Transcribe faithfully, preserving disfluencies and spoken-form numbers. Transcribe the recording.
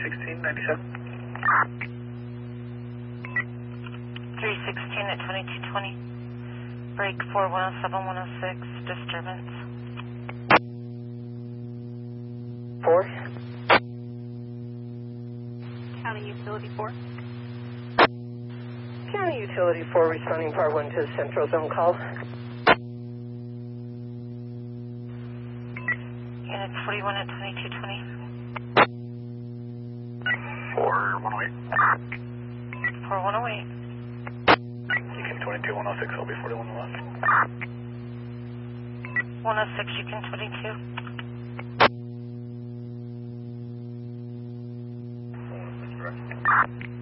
sixteen, ninety-seven. three sixteen at twenty-two twenty. Break four one oh seven, one oh six, disturbance. four. County Utility four. County Utility four responding par one to Central Zone call. Unit forty-one at twenty-two twenty. four one oh eight. four one oh eight. Beacon twenty-two, one oh six, I'll be forty-one left. one oh six, you can twenty-two.